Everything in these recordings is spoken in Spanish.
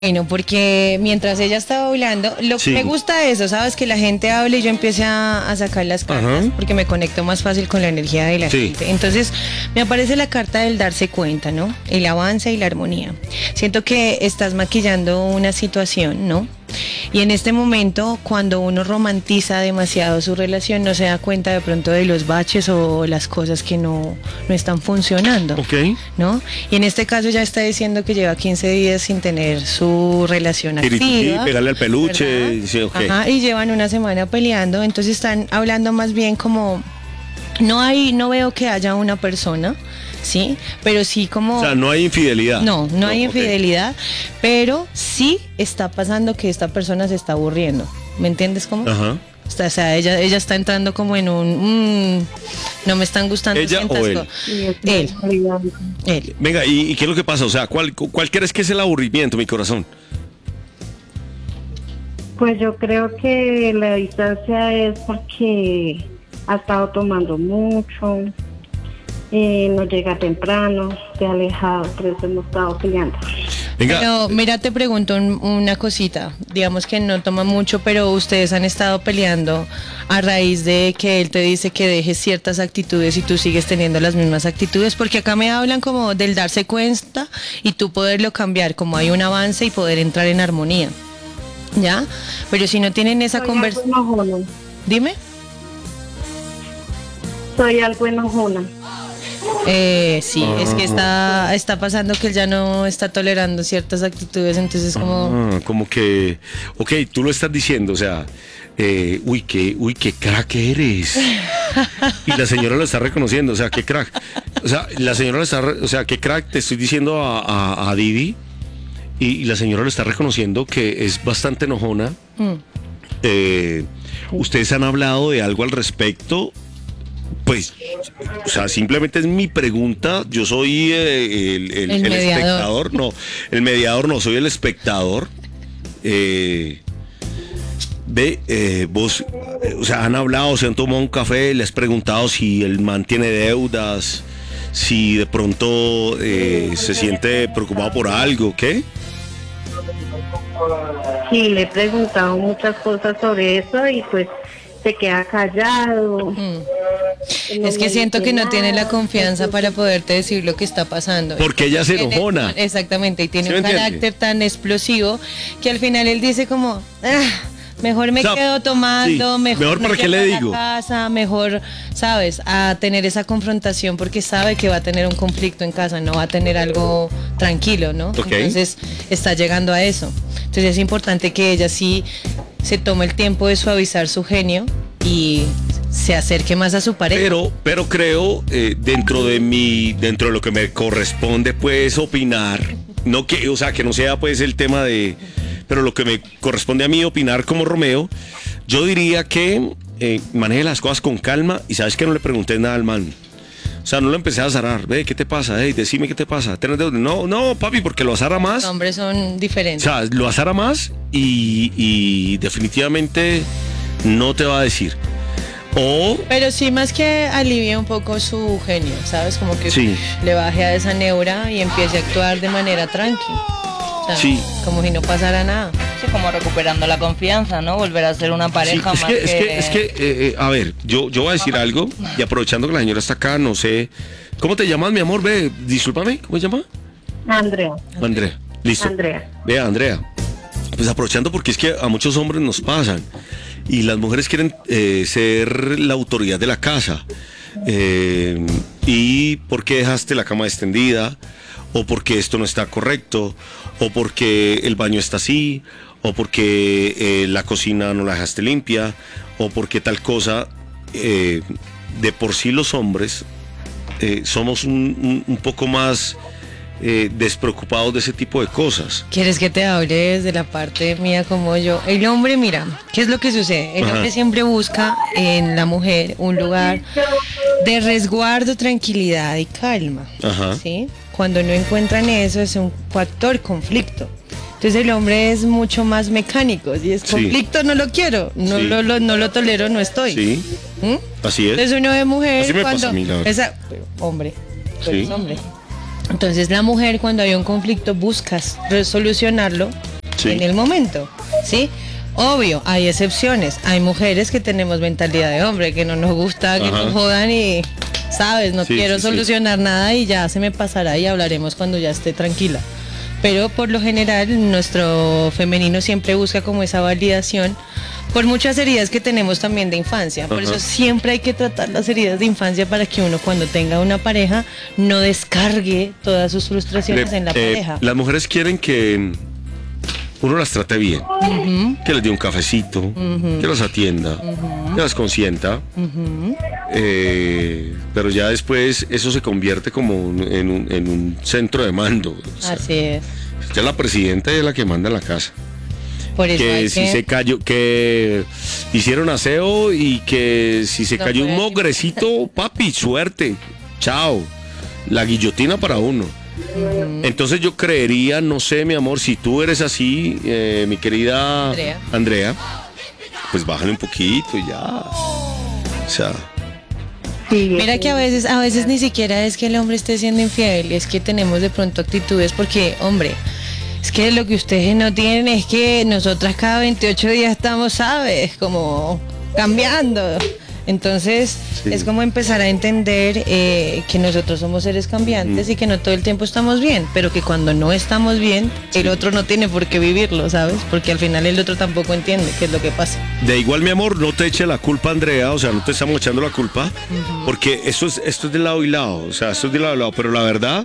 Bueno, porque mientras ella estaba hablando, lo que Sí. me gusta eso, ¿sabes? Que la gente hable y yo empiece a sacar las cartas, Ajá. porque me conecto más fácil con la energía de la Sí. gente. Entonces, me aparece la carta del darse cuenta, ¿no? El avance y la armonía. Siento que estás maquillando una situación, ¿no? Y en este momento, cuando uno romantiza demasiado su relación, no se da cuenta de pronto de los baches o las cosas que no están funcionando. Ok. ¿No? Y en este caso ya está diciendo que lleva 15 días sin tener su relación Tiriquí, activa. pegarle al peluche. ¿verdad? Sí, ok. Ajá, y llevan una semana peleando, entonces están hablando más bien como no veo que haya una persona, ¿sí? Pero sí como O sea, no hay infidelidad. no hay ok. infidelidad, pero sí está pasando que esta persona se está aburriendo. ¿Me entiendes cómo? Ajá. O sea, ella está entrando como en un no me están gustando ¿Ella ciertas o él? cosas. Él. Venga, ¿y qué es lo que pasa? O sea, ¿cuál crees que es el aburrimiento, mi corazón? Pues yo creo que la distancia es porque ha estado tomando mucho, no llega temprano, se ha alejado, por eso hemos estado peleando. Venga, Pero mira, te pregunto una cosita. Digamos que no toma mucho, pero ustedes han estado peleando a raíz de que él te dice que dejes ciertas actitudes y tú sigues teniendo las mismas actitudes, porque acá me hablan como del darse cuenta y tú poderlo cambiar, como hay un avance y poder entrar en armonía. ¿Ya? Pero si no tienen esa Soy conversación... algo enojona. Dime. Soy algo enojona. Sí, es que está pasando que él ya no está tolerando ciertas actitudes, entonces como que, ok, tú lo estás diciendo, o sea, uy, qué crack eres. Y la señora lo está reconociendo, o sea, qué crack. O sea, la señora lo está, o sea, qué crack, te estoy diciendo a Didi, y la señora lo está reconociendo que es bastante enojona. ¿Ustedes han hablado de algo al respecto? Pues, o sea, simplemente es mi pregunta. Yo soy el mediador. espectador. No, el mediador no, soy el espectador. Vos, o sea, han hablado, se han tomado un café, le has preguntado si el man tiene deudas, si de pronto se siente preocupado por algo, ¿qué? Sí, le he preguntado muchas cosas sobre eso y pues se queda callado. es que siento que no tiene la confianza para poderte decir lo que está pasando. Porque ella se Tiene- enojona. Exactamente, y tiene ¿Sí me un entiende? carácter tan explosivo que al final él dice como, mejor me O sea, quedo tomando, sí, mejor mejor me para qué quedo le en la digo. casa, mejor, sabes, a tener esa confrontación porque sabe que va a tener un conflicto en casa, no va a tener algo tranquilo, ¿no? Ok. Entonces está llegando a eso. Entonces es importante que ella sí se tome el tiempo de suavizar su genio y se acerque más a su pareja. Pero creo, dentro de lo que me corresponde, pues, opinar, no que, o sea, que no sea, pues, el tema de, pero lo que me corresponde a mí opinar como Romeo, yo diría que maneje las cosas con calma y sabes que no le pregunté nada al man. O sea, no lo empecé a azarar, ve, ¿qué te pasa? Decime qué te pasa. ¿Tienes deuda? No, papi, porque lo azara más. Los hombres son O diferentes. sea, lo azara más y definitivamente no te va a decir. O Pero sí, más que alivia un poco su genio, ¿sabes? Como que Sí. le baje a esa neura y empiece a actuar de manera tranquila. O sea, Sí. como si no pasara nada. Sí, como recuperando la confianza, ¿no? Volver a ser una sí, pareja más es que, a ver, yo voy a decir algo y aprovechando que la señora está acá, no sé. ¿Cómo te llamas, mi amor? Ve, discúlpame, ¿cómo se llama? Andrea, Andrea. Listo. Andrea. Vea, Andrea. Pues aprovechando porque es que a muchos hombres nos pasan y las mujeres quieren ser la autoridad de la casa. ¿Y por qué dejaste la cama extendida? ¿O porque esto no está correcto? ¿O porque el baño está así? ¿O porque la cocina no la dejaste limpia? ¿O porque tal cosa? De por sí los hombres somos un poco más despreocupados de ese tipo de cosas. ¿Quieres que te hable desde la parte mía como yo? El hombre, mira, ¿qué es lo que sucede? El Ajá. hombre siempre busca en la mujer un lugar de resguardo, tranquilidad y calma. Ajá. ¿Sí? Cuando no encuentran eso es un factor conflicto. Entonces el hombre es mucho más mecánico. Si es Sí. conflicto no lo quiero, no, Sí. no lo tolero, no estoy. Sí, ¿Mm? así es. Entonces uno de mujer Así me cuando pasa a mí, la verdad. hombre, tú Sí. eres hombre. Entonces la mujer cuando hay un conflicto buscas solucionarlo Sí. en el momento, ¿sí? Obvio, hay excepciones. Hay mujeres que tenemos mentalidad de hombre, que no nos gusta que Ajá. nos jodan y, ¿sabes? No Sí, quiero sí, sí. solucionar nada y ya se me pasará y hablaremos cuando ya esté tranquila. Pero por lo general, nuestro femenino siempre busca como esa validación por muchas heridas que tenemos también de infancia. Por Ajá. eso siempre hay que tratar las heridas de infancia para que uno cuando tenga una pareja no descargue todas sus frustraciones en la pareja. Las mujeres quieren que uno las trate bien, Ujú, que les dé un cafecito, que las atienda, que las consienta. ujú. Pero ya después eso se convierte como en un centro de mando. O sea, Así es. ya la presidenta es la que manda en la casa. Por eso Que hay si se cayó, que hicieron aseo y que si se No cayó un puede. mogrecito, papi, suerte. Chao. La guillotina para uno. Entonces yo creería, no sé, mi amor, si tú eres así, mi querida Andrea, pues bájale un poquito y ya. O sea, Sí, Mira que a veces ni siquiera es que el hombre esté siendo infiel, es que tenemos de pronto actitudes porque, hombre, es que lo que ustedes no tienen es que nosotras cada 28 días estamos, ¿sabes? Como cambiando. Entonces Sí. es como empezar a entender que nosotros somos seres cambiantes y que no todo el tiempo estamos bien, pero que cuando no estamos bien, el otro no tiene por qué vivirlo, ¿sabes? Porque al final el otro tampoco entiende qué es lo que pasa. de igual, mi amor, no te eche la culpa, Andrea, o sea, no te estamos echando la culpa, porque esto es de lado y lado, o sea, esto es de lado y lado, pero la verdad,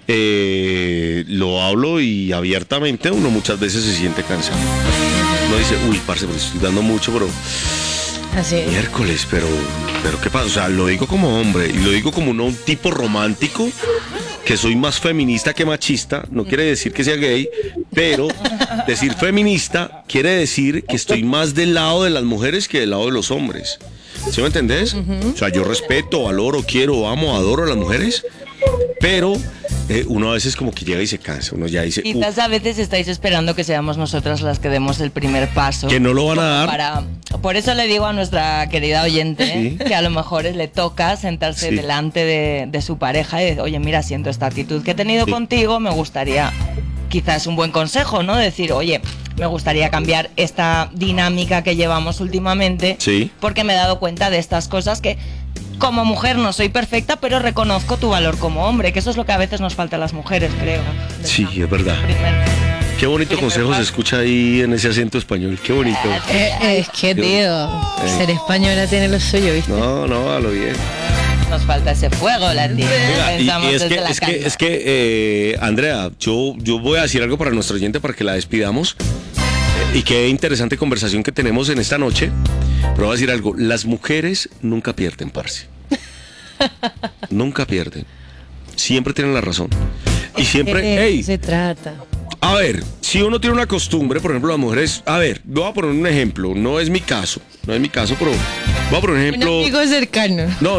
lo hablo y abiertamente, uno muchas veces se siente cansado. Uno dice, uy, parce, pues estoy dando mucho, pero Así es. miércoles, pero ¿qué pasa? O sea, lo digo como hombre y lo digo como un tipo romántico, que soy más feminista que machista, no quiere decir que sea gay, pero decir feminista quiere decir que estoy más del lado de las mujeres que del lado de los hombres. ¿Sí me entendés? O sea, yo respeto, valoro, quiero, amo, adoro a las mujeres, pero uno a veces como que llega y se cansa, uno ya dice, Quizás a veces estáis esperando que seamos nosotras las que demos el primer paso. que no lo van a dar. Por eso le digo a nuestra querida oyente Sí. que a lo mejor le toca sentarse Sí. delante de su pareja y decir, oye, mira, siento esta actitud que he tenido Sí. contigo, me gustaría, quizás un buen consejo, ¿no? Decir, oye, me gustaría cambiar esta dinámica que llevamos últimamente Sí. porque me he dado cuenta de estas cosas que como mujer no soy perfecta, pero reconozco tu valor como hombre, que eso es lo que a veces nos falta a las mujeres, creo. Sí, es verdad. Qué bonito Primer consejo se paso. escucha ahí en ese acento español, qué bonito. Es que, tío, ser española tiene lo suyo, ¿viste? No, a lo bien. Nos falta ese fuego, la tía. Oiga, Pensamos y es desde que, la es que, calma. es que Andrea, yo voy a decir algo para nuestro oyente para que la despidamos. Y qué interesante conversación que tenemos en esta noche. Pero voy a decir algo, las mujeres nunca pierden, parce. Nunca pierden. Siempre tienen la razón. Y siempre, De hey, eso se trata. a ver, si uno tiene una costumbre, por ejemplo, las mujeres, a ver, voy a poner un ejemplo, no es mi caso, pero voy a poner un Un ejemplo. amigo cercano. No,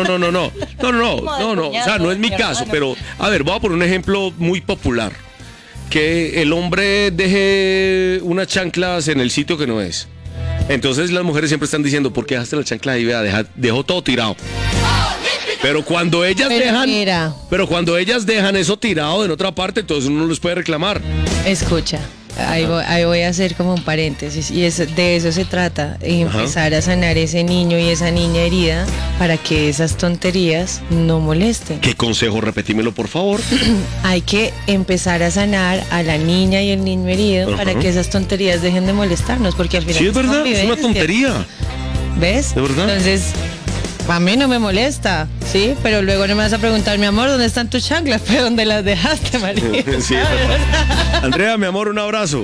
o sea, no es mi caso, pero a ver, voy a poner un ejemplo muy popular. Que el hombre deje unas chanclas en el sitio que no es. Entonces las mujeres siempre están diciendo, ¿por qué dejaste las chanclas ahí? Vea, dejó todo tirado. Pero cuando ellas Pero mira. dejan eso tirado en otra parte, entonces uno no les puede reclamar. Escucha, ahí voy a hacer como un paréntesis y de eso se trata, y empezar a sanar ese niño y esa niña herida para que esas tonterías no molesten. ¿Qué consejo? Repetímelo, por favor. Hay que empezar a sanar a la niña y el niño herido para que esas tonterías dejen de molestarnos, porque al final Sí, es verdad, es una convivencia. tontería. ¿Ves? ¿De verdad? Entonces, a mí no me molesta, ¿sí? Pero luego no me vas a preguntar, mi amor, ¿dónde están tus chanclas? ¿Pero dónde las dejaste, María? Sí, es verdad. Andrea, mi amor, un abrazo.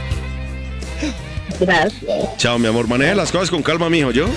Gracias. Chao, mi amor. Maneje las cosas con calma, mijo, ¿yo?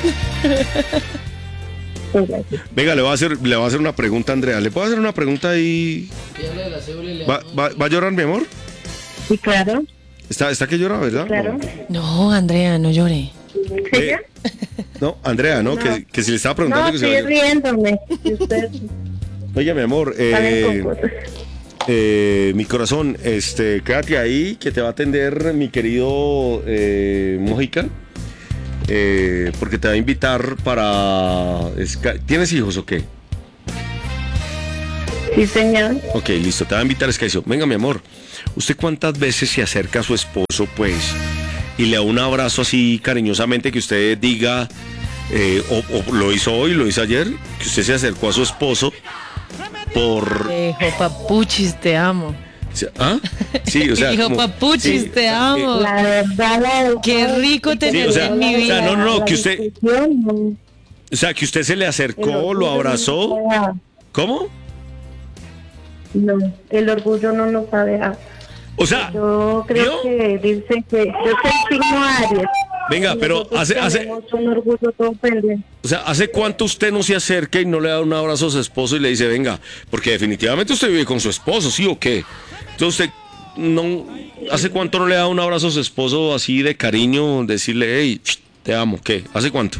Venga, le voy a hacer una pregunta a Andrea. ¿Le puedo hacer una pregunta ahí? ¿Va a llorar, mi amor? Sí, claro. Está que llora, ¿verdad? Claro. No, Andrea, no llore. Eh, no, Andrea, ¿no? Que si le estaba preguntando No, que se estoy vaya. riéndome. Y usted Oiga, mi amor, sale con cosas. mi corazón, quédate ahí, que te va a atender mi querido Mojica, porque te va a invitar para... ¿Tienes hijos o qué? Sí, señor. Ok, listo, te va a invitar a Skype. Venga, mi amor. ¿Usted cuántas veces se acerca a su esposo, pues, y le da un abrazo así cariñosamente que usted diga, o lo hizo hoy, lo hizo ayer, que usted se acercó a su esposo por... Hijo papuchis, te amo. ¿Ah? Sí, o sea, Hijo como- papuchis, sí, te amo. La verdad, Qué rico sí, tenerte o sea, en mi o sea, vida. no, que la usted, discusión, no. o sea, que usted se le acercó, lo abrazó. ¿Cómo? No, el orgullo no nos ha dejado. O sea, Yo creo ¿vio? que dicen que yo soy signo Aries. Venga, Y pero nosotros tenemos un orgullo todo pendiente. o sea, ¿hace cuánto usted no se acerca y no le da un abrazo a su esposo y le dice, venga, porque definitivamente usted vive con su esposo, ¿sí o qué? Entonces usted no, ¿hace cuánto no le da un abrazo a su esposo así de cariño, decirle, hey, te amo, qué? ¿Hace cuánto?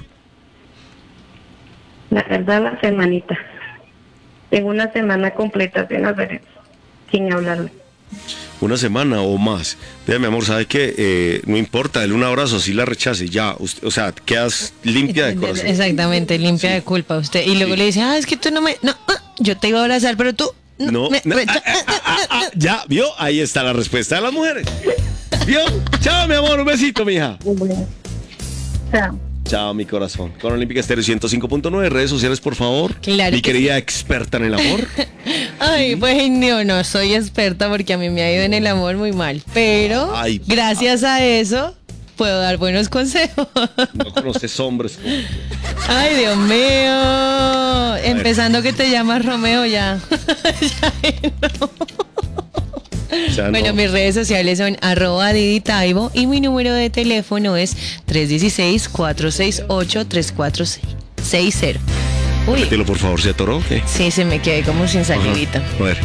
La verdad, la semanita. Tengo una semana completa sin hacer eso, sin hablarle. Una semana o más. Vea, mi amor, ¿sabe qué? No importa, dale un abrazo, así la rechace, ya. O sea, quedas limpia de corazón. Exactamente, limpia de culpa usted. Y luego le dice, es que tú no me... No, yo te iba a abrazar, pero tú... No, ya, ¿vio? Ahí está la respuesta de las mujeres. ¿Vio? Chao, mi amor, un besito, mija. Bueno, chao. Chao, mi corazón. Con Olímpica Estéreo 105.9, redes sociales, por favor. Claro Mi que querida experta en el amor. Ay, pues no soy experta porque a mí me ha ido en el amor muy mal. Pero Ay, gracias a eso puedo dar buenos consejos. No conoces hombres. Ay, Dios mío. Empezando que te llamas Romeo ya. O sea, Bueno, no. mis redes sociales son @DidiTaibo y mi número de teléfono es 316-468-3460. Uy, Repítelo, por favor, ¿se atoró? ¿Qué? sí, se me quedé como sin salivita. A ver,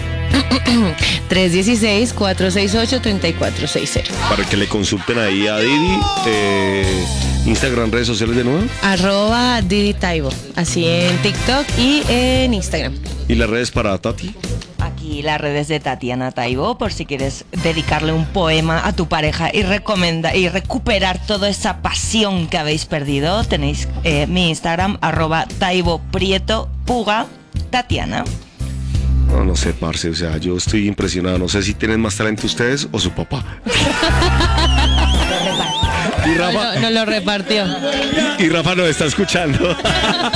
316-468-3460. para que le consulten ahí a Didi. Instagram, redes sociales de nuevo. @DidiTaibo, así en TikTok y en Instagram. Y las redes para Tati. Aquí las redes de Tatiana Taibo, por si quieres dedicarle un poema a tu pareja y recuperar toda esa pasión que habéis perdido, tenéis mi Instagram, @TaiboPrietoPuga, Tatiana. No sé, parce, o sea, yo estoy impresionado. No sé si tienen más talento ustedes o su papá. Y Rafa, No lo repartió. y Rafa nos está escuchando.